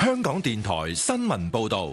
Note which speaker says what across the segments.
Speaker 1: 香港電台新聞報道。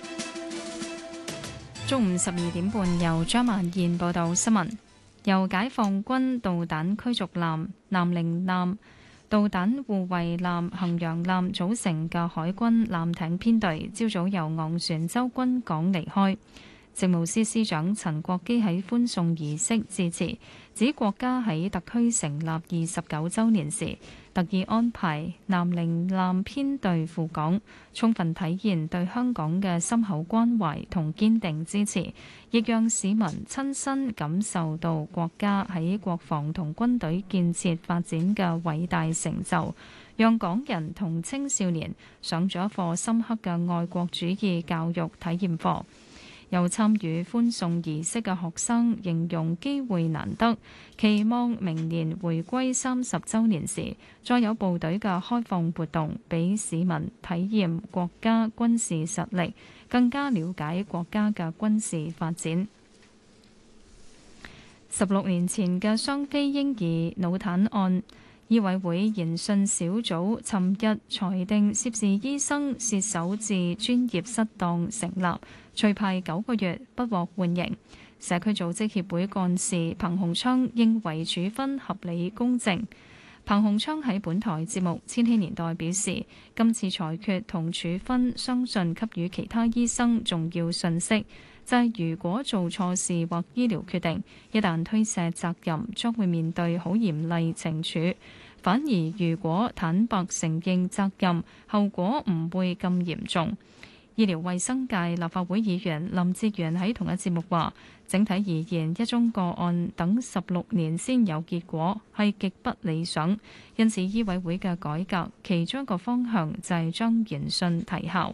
Speaker 2: 中午12點半，由張曼燕報道新聞。由解放軍導彈驅逐艦、南寧艦、導彈護衛艦、衡陽艦組成嘅海軍艦艇編隊，朝早由昂船洲軍港離開。政務司司長陳國基喺歡送儀式致辭，指國家喺特區成立29週年時，特意安排南寧艦編隊赴港，充分體現對香港嘅深厚關懷同堅定支持，亦讓市民親身感受到國家喺國防同軍隊建設發展嘅偉大成就，讓港人同青少年上咗一課深刻嘅愛國主義教育體驗課。有參與歡送儀式嘅學生形容機會難得，期望明年回歸30週年時，再有部隊嘅開放活動，俾市民體驗國家軍事實力，更加了解國家嘅軍事發展。16年前嘅雙非嬰兒腦癱案，醫委會研訊小組尋日裁定涉事醫生涉手至專業失當成立，除牌9個月，不獲緩刑。社區組織協會幹事彭鴻昌認為處分合理公正。彭鴻昌喺本台節目《千禧年代》表示，今次裁決同處分相信給予其他醫生重要訊息，就係如果做錯事或醫療決定，一旦推卸責任，將會面對好嚴厲懲處。反而如果坦白承認責任，後果唔會咁嚴重。醫療衛生界立法會議員林哲玄喺同一節目話，整體而言，一宗個案等16年先有結果，係極不理想。因此，醫委會嘅改革其中一個方向就係將研訊提效。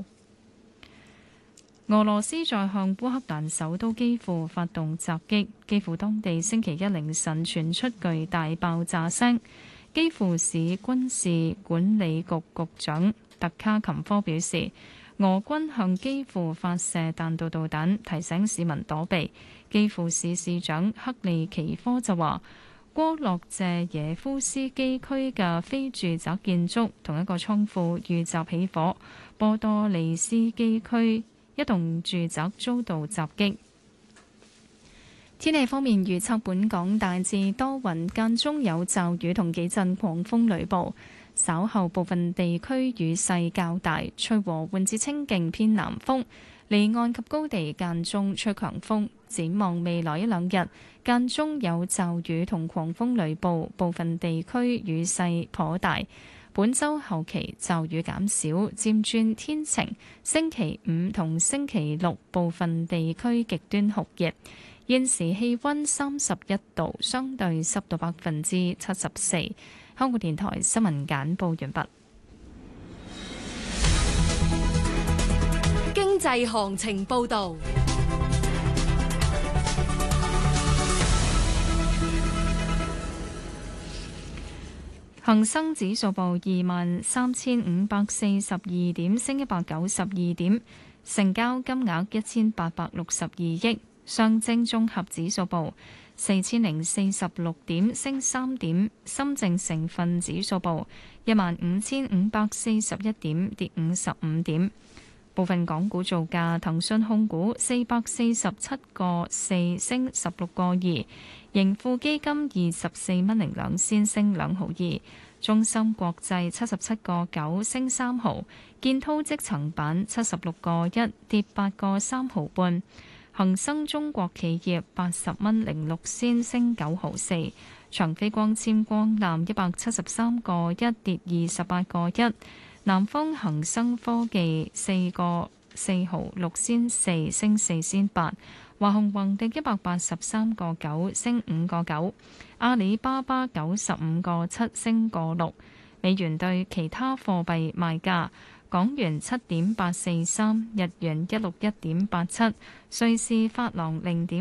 Speaker 2: 俄羅斯在向烏克蘭首都基輔發動襲擊，基輔當地星期一凌晨傳出巨大爆炸聲。基輔市軍事管理局局長特卡琴科表示，俄軍向基輔發射彈道導彈，提醒市民躲避。基輔市市長克利奇科就話，戈洛謝耶夫斯基區嘅非住宅建築同一個倉庫遇襲起火，波多利斯基區一棟住宅遭到襲擊。天氣方面預測，本港大致多雲，間中有驟雨同幾陣狂風雷暴，稍後部分地區雨勢較大，吹和緩至清勁偏南風，離岸及高地間中吹強風。展望未來一兩日，間中有驟雨同狂風雷暴，部分地區雨勢頗大。本週後期驟雨減少，漸轉天晴。星期5同星期6部分地區極端酷熱。現時氣溫31度，相對濕度74%。香港電台新聞簡報完畢。
Speaker 3: 經濟行情報道。
Speaker 2: 恒生指數報23,542點，升192點，成交金額1862億。上證綜合指數報4046點，升3點。深證成分指數報15541點，跌55點。部分港股造價：騰訊控股447個4升16個2，盈富基金24蚊零2仙升2毫2，中芯國際77個9升3毫，建滔積層板76個1跌8個3毫半。恒生中國企業80蚊零6仙升9毫4，長飛光纖光纜173個1跌28個1，南方恒生科技4個4毫6仙4升4仙8，華虹宏迪183個9升5個9，阿里巴巴95個7升個6。美元對其他貨幣賣價。港元7.843，日元161.87，瑞士法郎0點